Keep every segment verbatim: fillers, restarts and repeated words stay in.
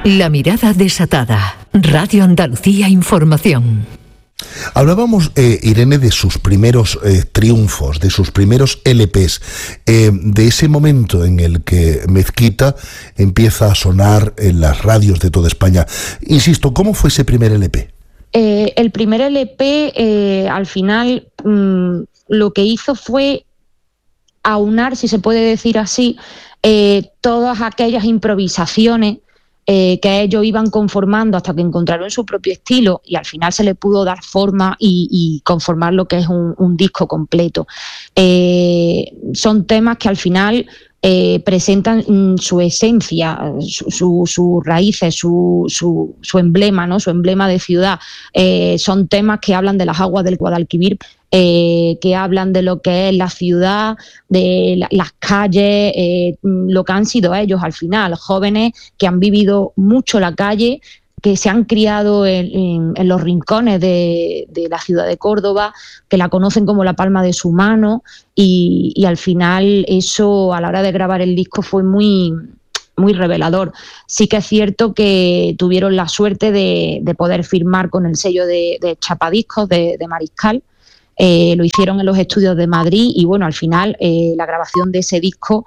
La mirada desatada. Radio Andalucía Información. Hablábamos, eh, Irene, de sus primeros eh, triunfos, de sus primeros L Pes, eh, de ese momento en el que Mezquita empieza a sonar en las radios de toda España. Insisto, ¿cómo fue ese primer L P? Eh, el primer L P, eh, al final, mmm, lo que hizo fue aunar, si se puede decir así, eh, todas aquellas improvisaciones Eh, que ellos iban conformando hasta que encontraron su propio estilo y al final se le pudo dar forma y, y conformar lo que es un, un disco completo. Eh, son temas que al final eh, presentan mm, su esencia, sus su, su raíces, su, su, su emblema, ¿no? Su emblema de ciudad. Eh, son temas que hablan de las aguas del Guadalquivir, Eh, que hablan de lo que es la ciudad, de la, las calles, eh, lo que han sido ellos al final, jóvenes que han vivido mucho la calle, que se han criado en, en, en los rincones de, de la ciudad de Córdoba, que la conocen como la palma de su mano y, y al final eso a la hora de grabar el disco fue muy... muy revelador. Sí que es cierto que tuvieron la suerte de, de poder firmar con el sello de, de Chapadiscos, de, de Mariscal. Eh, lo hicieron en los estudios de Madrid y bueno, al final eh, la grabación de ese disco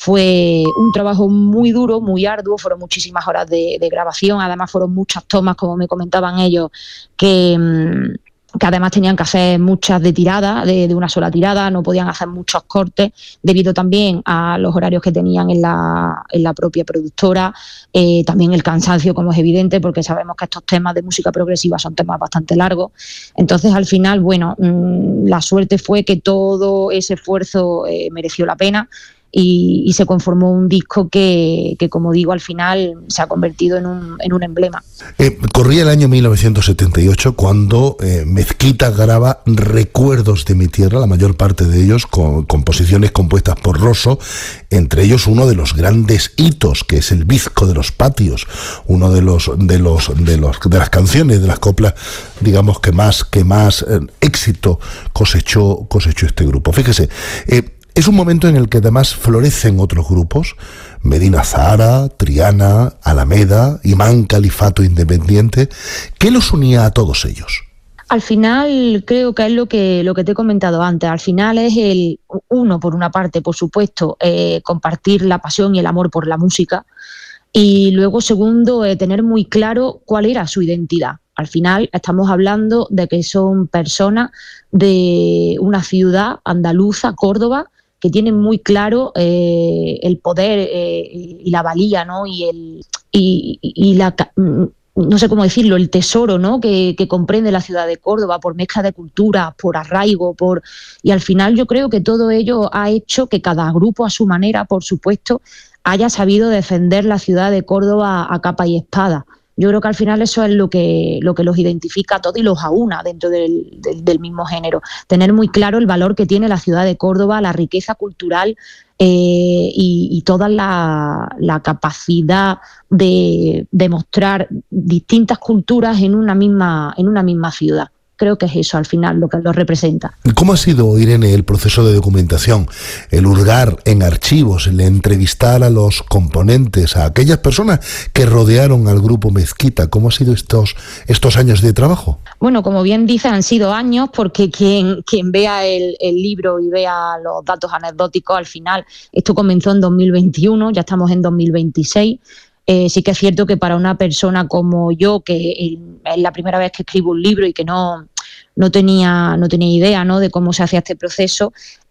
fue un trabajo muy duro, muy arduo, fueron muchísimas horas de, de grabación, además fueron muchas tomas, como me comentaban ellos, que... Mmm, que además tenían que hacer muchas de tirada, de, de una sola tirada, no podían hacer muchos cortes, debido también a los horarios que tenían en la, en la propia productora, eh, también el cansancio, como es evidente, porque sabemos que estos temas de música progresiva son temas bastante largos. Entonces, al final, bueno, mmm, la suerte fue que todo ese esfuerzo eh, mereció la pena, Y, y se conformó un disco que, que, como digo, al final se ha convertido en un, en un emblema. Eh, corría el año mil novecientos setenta y ocho cuando eh, Mezquita graba Recuerdos de mi tierra, la mayor parte de ellos con composiciones compuestas por Rosso, entre ellos uno de los grandes hitos, que es el Bizco de los Patios, uno de los de los de los de las canciones, de las coplas, digamos que más que más eh, éxito cosechó cosechó este grupo. Fíjese, eh, es un momento en el que además florecen otros grupos, Medina Zahara, Triana, Alameda, Imán Califato Independiente. ¿Qué los unía a todos ellos? Al final creo que es lo que, lo que te he comentado antes, al final es el uno, por una parte, por supuesto, eh, compartir la pasión y el amor por la música, y luego segundo, eh, tener muy claro cuál era su identidad. Al final estamos hablando de que son personas de una ciudad andaluza, Córdoba, que tienen muy claro eh, el poder eh, y la valía, ¿no? Y el y, y la no sé cómo decirlo, el tesoro, ¿no? que, que comprende la ciudad de Córdoba por mezcla de cultura, por arraigo, por y al final yo creo que todo ello ha hecho que cada grupo a su manera, por supuesto, haya sabido defender la ciudad de Córdoba a capa y espada. Yo creo que al final eso es lo que, lo que los identifica a todos y los aúna dentro del, del, del mismo género. Tener muy claro el valor que tiene la ciudad de Córdoba, la riqueza cultural eh, y, y toda la, la capacidad de, de mostrar distintas culturas en una misma, en una misma ciudad. Creo que es eso al final lo que lo representa. ¿Cómo ha sido, Irene, el proceso de documentación? El hurgar en archivos, el entrevistar a los componentes, a aquellas personas que rodearon al grupo Mezquita. ¿Cómo han sido estos, estos años de trabajo? Bueno, como bien dice, han sido años porque quien, quien vea el, el libro y vea los datos anecdóticos, al final, esto comenzó en dos mil veintiuno, ya estamos en dos mil veintiséis. Eh, sí que es cierto que para una persona como yo, que es la primera vez que escribo un libro y que no, no, tenía, no tenía idea, ¿no?, de cómo se hacía este proceso,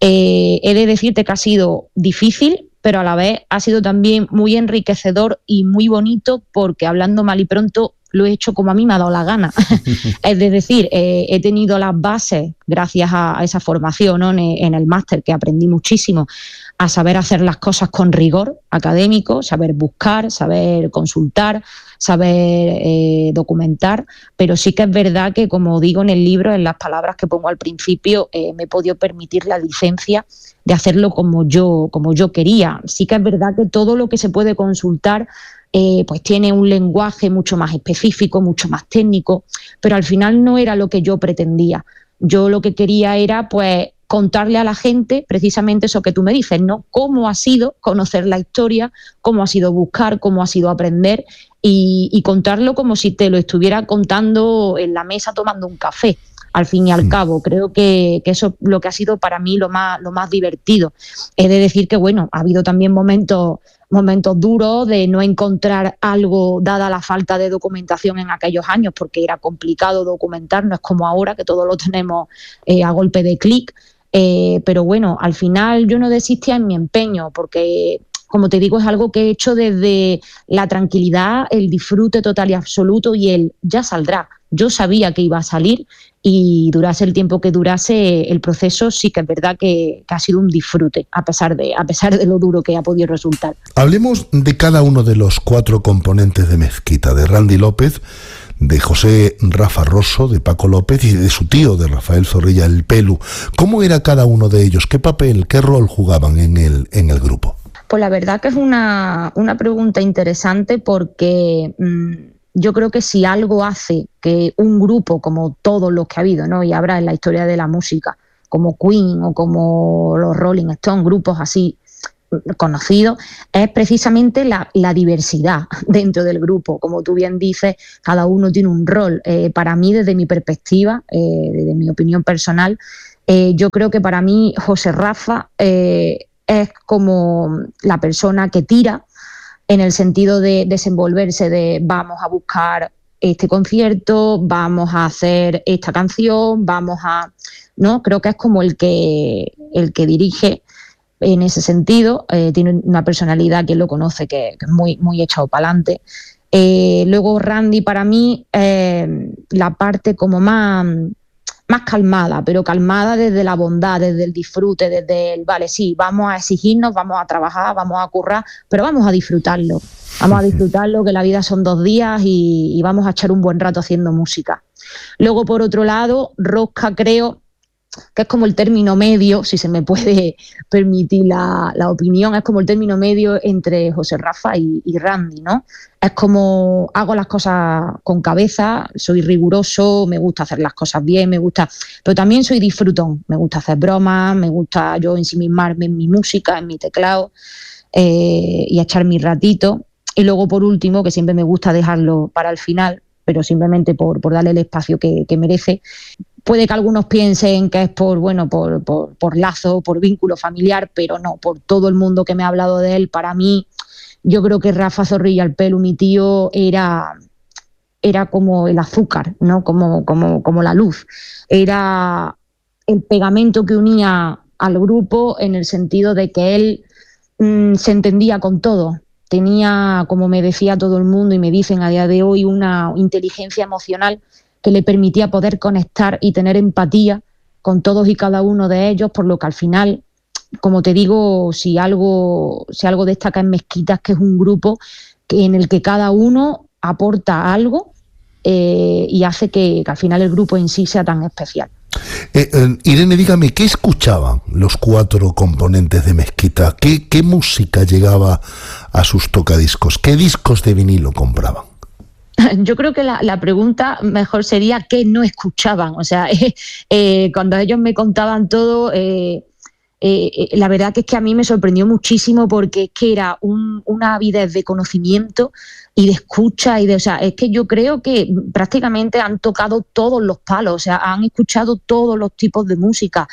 eh, he de decirte que ha sido difícil, pero a la vez ha sido también muy enriquecedor y muy bonito porque, hablando mal y pronto, lo he hecho como a mí me ha dado la gana. Es decir, eh, he tenido las bases, gracias a, a esa formación, ¿no?, en, en el máster, que aprendí muchísimo, a saber hacer las cosas con rigor académico, saber buscar, saber consultar, saber eh, documentar, pero sí que es verdad que, como digo en el libro, en las palabras que pongo al principio, eh, me he podido permitir la licencia de hacerlo como yo, como yo quería. Sí que es verdad que todo lo que se puede consultar Eh, pues tiene un lenguaje mucho más específico, mucho más técnico, pero al final no era lo que yo pretendía. Yo lo que quería era pues contarle a la gente precisamente eso que tú me dices, ¿no? Cómo ha sido conocer la historia, cómo ha sido buscar, cómo ha sido aprender y, y contarlo como si te lo estuviera contando en la mesa tomando un café. Al fin y al cabo, creo que, que eso es lo que ha sido para mí lo más, lo más divertido. He de decir que, bueno, ha habido también momentos, momentos duros de no encontrar algo dada la falta de documentación en aquellos años, porque era complicado documentar, no es como ahora que todo lo tenemos eh, a golpe de clic. Eh, pero bueno, al final yo no desistía en mi empeño, porque, como te digo, es algo que he hecho desde la tranquilidad, el disfrute total y absoluto y el ya saldrá. Yo sabía que iba a salir y durase el tiempo que durase el proceso, sí que es verdad que, que ha sido un disfrute, a pesar de, a pesar de lo duro que ha podido resultar. Hablemos de cada uno de los cuatro componentes de Mezquita, de Randy López, de José Rafa Rosso, de Paco López y de su tío, de Rafael Zorrilla, el Pelu. ¿Cómo era cada uno de ellos? ¿Qué papel, qué rol jugaban en el, en el grupo? Pues la verdad que es una, una pregunta interesante porque mmm, yo creo que si algo hace que un grupo, como todos los que ha habido, ¿no?, y habrá en la historia de la música, como Queen o como los Rolling Stones, grupos así conocidos, es precisamente la, la diversidad dentro del grupo. Como tú bien dices, cada uno tiene un rol. Eh, para mí, desde mi perspectiva, eh, desde mi opinión personal, eh, yo creo que para mí José Rafa eh, es como la persona que tira, en el sentido de desenvolverse, de vamos a buscar este concierto, vamos a hacer esta canción, vamos a... ¿no? Creo que es como el que, el que dirige en ese sentido. Eh, tiene una personalidad, quien lo conoce, que, que es muy, muy echado para adelante. Eh, luego Randy, para mí, eh, la parte como más... más calmada, pero calmada desde la bondad, desde el disfrute, desde el, vale, sí, vamos a exigirnos, vamos a trabajar, vamos a currar, pero vamos a disfrutarlo, vamos a disfrutarlo, que la vida son dos días y, y vamos a echar un buen rato haciendo música. Luego, por otro lado, Rosca, creo que es como el término medio, si se me puede permitir la, la opinión, es como el término medio entre José Rafa y, y Randy, ¿no? Es como hago las cosas con cabeza, soy riguroso, me gusta hacer las cosas bien, me gusta, pero también soy disfrutón, me gusta hacer bromas, me gusta yo ensimismarme en mi música, en mi teclado eh, y echar mi ratito. Y luego, por último, que siempre me gusta dejarlo para el final, pero simplemente por, por darle el espacio que, que merece. Puede que algunos piensen que es por, bueno, por, por, por lazo, por vínculo familiar, pero no, por todo el mundo que me ha hablado de él. Para mí, yo creo que Rafa Zorrilla, el Pelu, mi tío, era, era como el azúcar, ¿no? Como, como, como la luz. Era el pegamento que unía al grupo, en el sentido de que él mmm, se entendía con todo. Tenía, como me decía todo el mundo y me dicen a día de hoy, una inteligencia emocional que le permitía poder conectar y tener empatía con todos y cada uno de ellos, por lo que al final, como te digo, si algo, si algo destaca en Mezquita es que es un grupo que, en el que cada uno aporta algo eh, y hace que, que al final el grupo en sí sea tan especial. Eh, eh, Irene, dígame, ¿qué escuchaban los cuatro componentes de Mezquita? ¿Qué, qué música llegaba a sus tocadiscos? ¿Qué discos de vinilo compraban? Yo creo que la, la pregunta mejor sería ¿qué no escuchaban? O sea, eh, eh, cuando ellos me contaban todo, eh, eh, la verdad que es que a mí me sorprendió muchísimo, porque es que era un, una avidez de conocimiento y de escucha y de, o sea, es que yo creo que prácticamente han tocado todos los palos, o sea, han escuchado todos los tipos de música,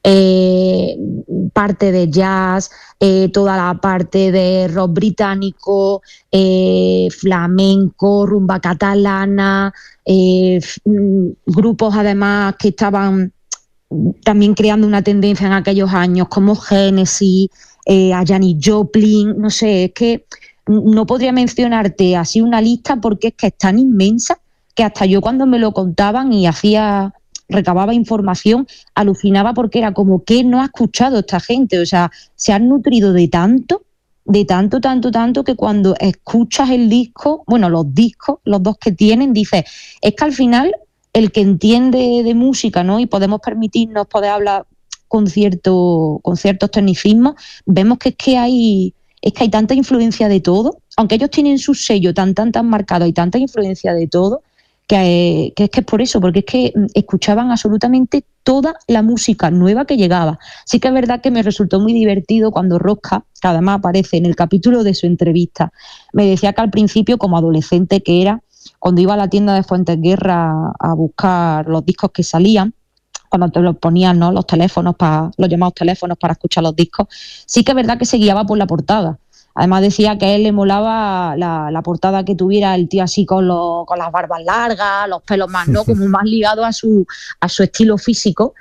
eh, parte de jazz, eh, toda la parte de rock británico, eh, flamenco, rumba catalana, eh, f- grupos además que estaban también creando una tendencia en aquellos años, como Genesis, eh, a Janis Joplin, no sé, es que no podría mencionarte así una lista, porque es que es tan inmensa que hasta yo, cuando me lo contaban y hacía, recababa información, alucinaba, porque era como, ¿qué no ha escuchado esta gente? O sea, se han nutrido de tanto, de tanto, tanto, tanto, que cuando escuchas el disco, bueno, los discos, los dos que tienen, dices, es que al final el que entiende de música, ¿no?, y podemos permitirnos poder hablar con cierto, con ciertos tecnicismos, vemos que es que hay es que hay tanta influencia de todo, aunque ellos tienen su sello tan, tan, tan marcado, hay tanta influencia de todo, que, que es que es por eso, porque es que escuchaban absolutamente toda la música nueva que llegaba. Sí que es verdad que me resultó muy divertido cuando Rosca, que además aparece en el capítulo de su entrevista, me decía que al principio, como adolescente que era, cuando iba a la tienda de Fuentes Guerra a buscar los discos que salían, cuando te los ponían, ¿no?, los teléfonos, para los llamados teléfonos para escuchar los discos, sí que es verdad que se guiaba por la portada. Además decía que a él le molaba la, la portada que tuviera el tío así con, los, con las barbas largas, los pelos más, ¿no?, como más ligado a su, a su estilo físico,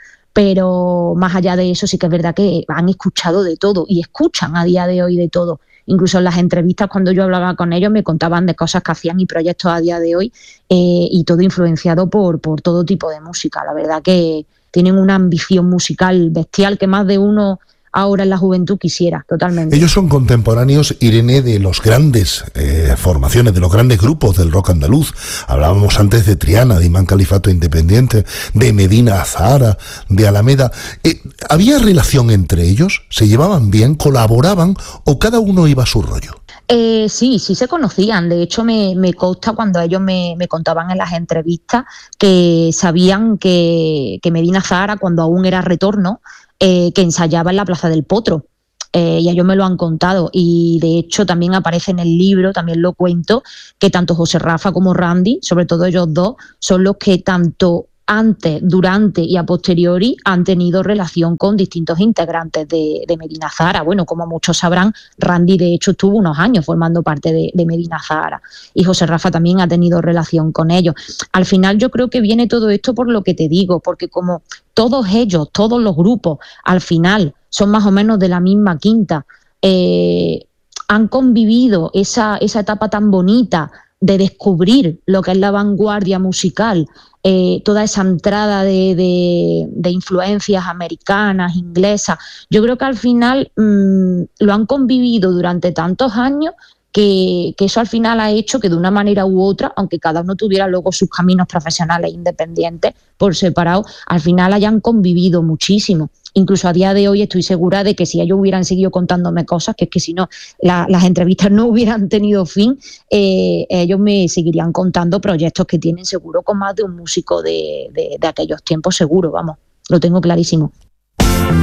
pero más allá de eso sí que es verdad que han escuchado de todo y escuchan a día de hoy de todo. Incluso en las entrevistas, cuando yo hablaba con ellos, me contaban de cosas que hacían y proyectos a día de hoy, eh, y todo influenciado por, por todo tipo de música. La verdad que tienen una ambición musical bestial que más de uno ahora en la juventud quisiera, totalmente. Ellos son contemporáneos, Irene, de los grandes eh, formaciones, de los grandes grupos del rock andaluz. Hablábamos antes de Triana, de Imán Califato Independiente, de Medina Azahara, de Alameda. Eh, ¿Había relación entre ellos? ¿Se llevaban bien? ¿Colaboraban? ¿O cada uno iba a su rollo? Eh, sí, sí se conocían. De hecho, me, me consta cuando ellos me, me contaban en las entrevistas que sabían que, que Medina Azahara, cuando aún era Retorno, eh, que ensayaba en la Plaza del Potro. Eh, y ellos me lo han contado. Y de hecho también aparece en el libro, también lo cuento, que tanto José Rafa como Randy, sobre todo ellos dos, son los que tanto antes, durante y a posteriori han tenido relación con distintos integrantes de, de Medina Azahara. Bueno, como muchos sabrán, Randy de hecho estuvo unos años formando parte de, de Medina Azahara y José Rafa también ha tenido relación con ellos. Al final yo creo que viene todo esto por lo que te digo, porque como todos ellos, todos los grupos, al final son más o menos de la misma quinta, eh, han convivido esa, esa etapa tan bonita de descubrir lo que es la vanguardia musical, eh, toda esa entrada de, de, de influencias americanas, inglesas. Yo creo que al final mmm, lo han convivido durante tantos años que, que eso al final ha hecho que de una manera u otra, aunque cada uno tuviera luego sus caminos profesionales independientes por separado, al final hayan convivido muchísimo. Incluso a día de hoy estoy segura de que si ellos hubieran seguido contándome cosas, que es que si no la, las entrevistas no hubieran tenido fin, eh, ellos me seguirían contando proyectos que tienen seguro con más de un músico de, de, de aquellos tiempos, seguro, vamos, lo tengo clarísimo.